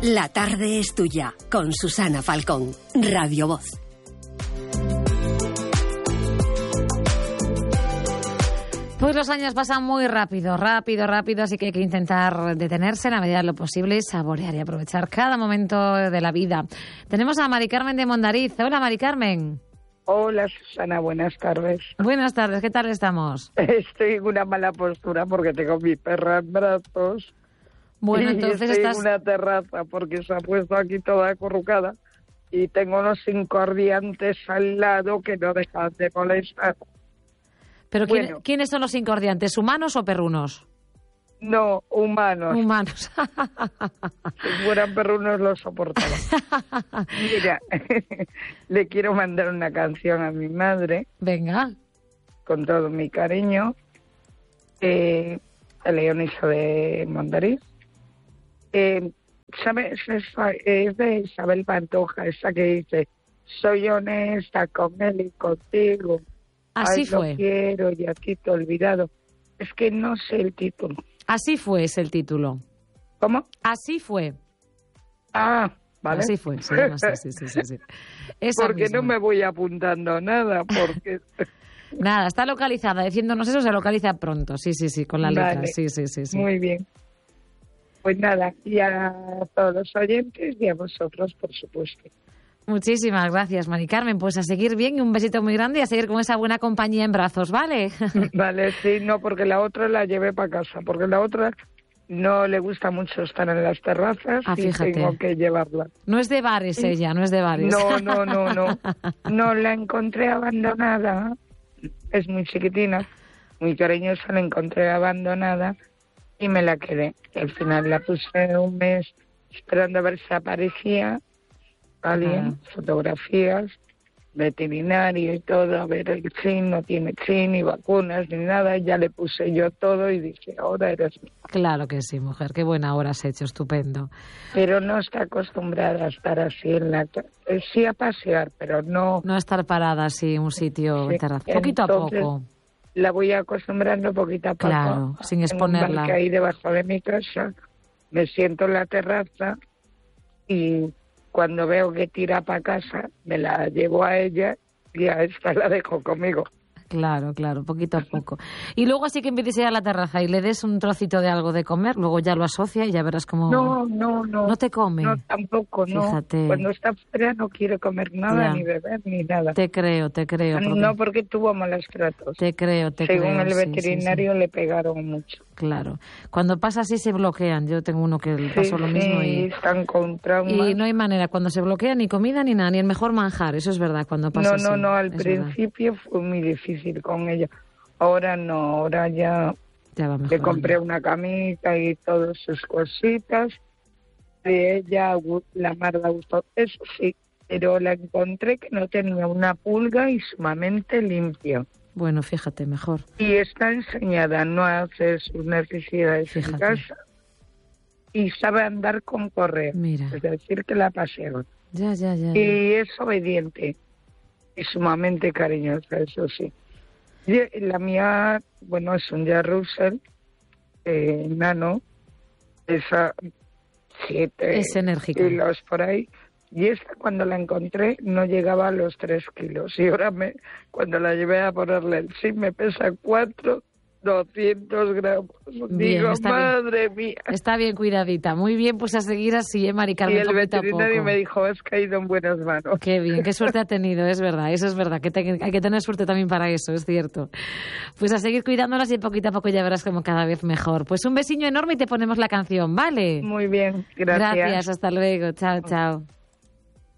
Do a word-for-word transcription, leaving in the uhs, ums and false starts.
La tarde es tuya, con Susana Falcón, Radio Voz. Pues los años pasan muy rápido, rápido, rápido, así que hay que intentar detenerse en la medida de lo posible, saborear y aprovechar cada momento de la vida. Tenemos a Mari Carmen de Mondariz. Hola, Mari Carmen. Hola, Susana, buenas tardes. Buenas tardes, ¿qué tal estamos? Estoy en una mala postura porque tengo mi perra en brazos. Bueno, y entonces estoy estás... en una terraza porque se ha puesto aquí toda acurrucada y tengo unos incordiantes al lado que no dejan de molestar. ¿Pero quién, bueno, quiénes son los incordiantes, humanos o perrunos? No, humanos. Humanos. Si fueran perrunos los soportaba. Mira, le quiero mandar una canción a mi madre. Venga. Con todo mi cariño. Eh, el Leoniso de Mondariz. Eh, ¿Sabes? Es, es de Isabel Pantoja, esa que dice: soy honesta con él y contigo. Así Ay, fue. Lo quiero y a ti te he olvidado. Es que no sé el título. Así fue, es el título. ¿Cómo? Así fue. Ah, vale. Así fue, se llama así, sí, sí, sí, sí. Esa porque misma. no me voy apuntando nada, porque... Nada, está localizada. Diciéndonos eso, se localiza pronto. Sí, sí, sí, con la letra. Vale. Sí, sí, sí, sí. Muy bien. Pues nada, y a todos los oyentes y a vosotros, por supuesto. Muchísimas gracias, Mari Carmen. Pues a seguir bien y un besito muy grande y a seguir con esa buena compañía en brazos, ¿vale? Vale, sí, no, porque la otra la llevé para casa, porque la otra no le gusta mucho estar en las terrazas ah, y fíjate. tengo que llevarla. No es de bares ella, no es de bares. No, no, no, no. No, la encontré abandonada. Es muy chiquitina, muy cariñosa, la encontré abandonada y me la quedé. Al final la puse un mes esperando a ver si aparecía alguien, ah. fotografías, veterinario y todo, a ver el chin, no tiene chin, ni vacunas, ni nada. Ya le puse yo todo y dije, ahora eres mía. Claro que sí, mujer, qué buena hora has hecho, estupendo. Pero no está acostumbrada a estar así en la... Sí a pasear, pero no... No estar parada así en un sitio, sí. terraza. Poquito Entonces, a poco. La voy acostumbrando poquito a poco. Claro, sin exponerla. En un banco ahí debajo de mi casa, me siento en la terraza y... cuando veo que tira para casa, me la llevo a ella y a esta la dejo conmigo. Claro, claro, poquito a poco. Y luego así que empieces a ir a la terraza y le des un trocito de algo de comer, luego ya lo asocia y ya verás cómo... No, no, no. ¿No te come? No, tampoco, no. Fíjate. Cuando está fuera no quiere comer nada, ya. Ni beber, ni nada. Te creo, te creo. Porque... No, porque tuvo malos tratos. Te creo, te Según creo. Según el veterinario sí, sí, sí. Le pegaron mucho. Claro. Cuando pasa así se bloquean. Yo tengo uno que le pasó sí, lo mismo sí, y... están con traumas. Y no hay manera. Cuando se bloquea ni comida ni nada, ni el mejor manjar. Eso es verdad, cuando pasa No, así. no, no. Al principio verdad. Fue muy difícil con ella. Ahora no, ahora ya, ya va le compré una camita y todas sus cositas. De ella, la mar la gustó. Eso sí, pero la encontré que no tenía una pulga y sumamente limpio. Bueno, fíjate, mejor. Y está enseñada, no hace sus necesidades fíjate. En casa. Y sabe andar con correa. Mira. Es decir, que la paseo. Ya, ya, ya, ya. Y es obediente y sumamente cariñosa, eso sí. Y la mía, bueno, es un Jack Russell, eh, nano, esa siete es enérgica. Kilos por ahí. Y esta cuando la encontré no llegaba a los tres kilos. Y ahora me, cuando la llevé a ponerle el sim me pesa cuatro, doscientos gramos. Bien, Digo, está madre bien. mía. Está bien cuidadita. Muy bien, pues a seguir así, ¿eh, Mari Carmen? Y el veterinario me dijo, has caído en buenas manos. Qué bien, qué suerte ha tenido, es verdad, eso es verdad, que te, hay que tener suerte también para eso, es cierto. Pues a seguir cuidándolas y poquito a poco ya verás como cada vez mejor. Pues un besiño enorme y te ponemos la canción, ¿vale? Muy bien, gracias. Gracias, hasta luego, chao, chao.